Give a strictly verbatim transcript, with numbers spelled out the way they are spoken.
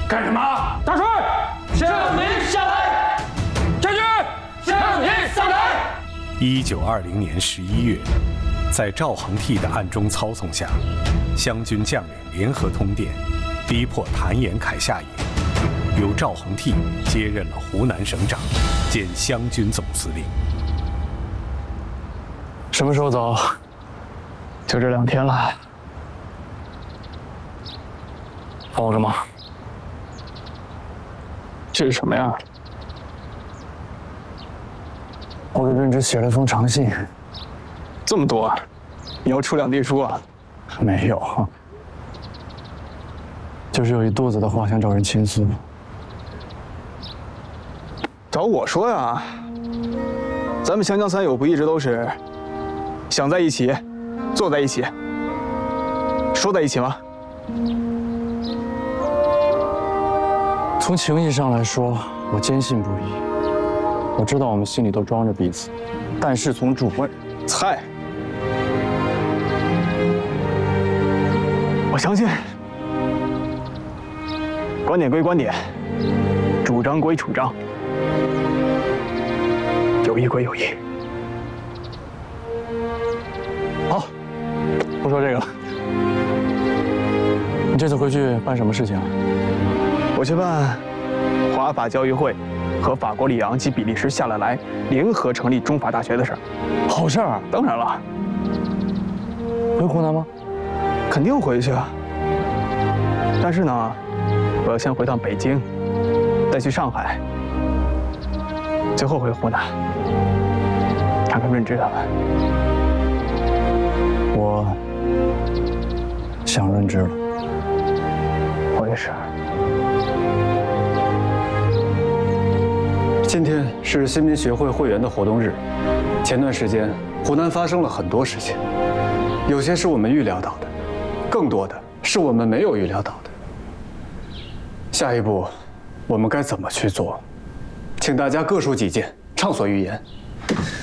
干什么？ 大帅， 向您下来！ 将军， 向您上来！ 一九二零年十一月，在赵恒惕的暗中操纵下，湘军将领联合通电，逼迫谭延闿下野，由赵恒惕接任了湖南省长，兼湘军总司令。 什么时候走？就这两天了。放我什么？这是什么呀？我给润之写了一封长信。这么多，你要出两地书啊？没有，就是有一肚子的话想找人倾诉。找我说呀？咱们湘江三友不一直都是想在一起，坐在一起，说在一起吗？从情义上来说，我坚信不疑。我知道我们心里都装着彼此，但是从主观，菜，我相信，观点归观点，主张归主张，友谊归友谊。好，不说这个了。你这次回去办什么事情啊？我去办华法教育会和法国里昂及比利时夏勒莱联合成立中法大学的事儿。好事儿，当然了。回湖南吗？肯定回去啊。但是呢，我要先回趟北京，再去上海，最后回湖南，看看润之他们。我想润之了。我也是。 今天是新民学会会员的活动日。前段时间，湖南发生了很多事情，有些是我们预料到的，更多的是我们没有预料到的。下一步，我们该怎么去做？请大家各抒己见，畅所欲言。